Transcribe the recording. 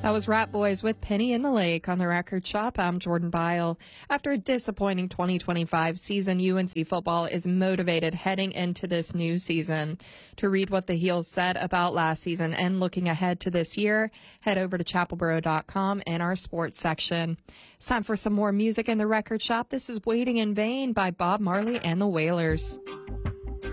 That was Rat Boys with Penny in the Lake on the Record Shop. I'm Jordan Byle. After a disappointing 2025 season, UNC football is motivated heading into this new season. To read what the Heels said about last season and looking ahead to this year, head over to chapelboro.com in our sports section. It's time for some more music in the Record Shop. This is Waiting in Vain by Bob Marley and the Wailers.